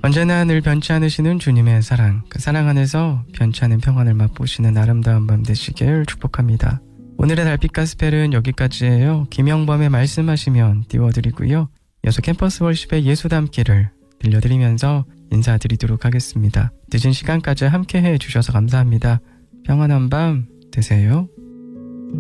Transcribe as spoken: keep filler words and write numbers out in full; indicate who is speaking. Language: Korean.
Speaker 1: 언제나 늘 변치 않으시는 주님의 사랑, 그 사랑 안에서 변치 않은 평안을 맛보시는 아름다운 밤 되시길 축복합니다. 오늘의 달빛 가스펠은 여기까지예요. 김영범의 말씀하시면 띄워드리고요. 이어서 캠퍼스 월십의 예수 담기를 들려드리면서 인사드리도록 하겠습니다. 늦은 시간까지 함께 해주셔서 감사합니다. 평안한 밤 되세요.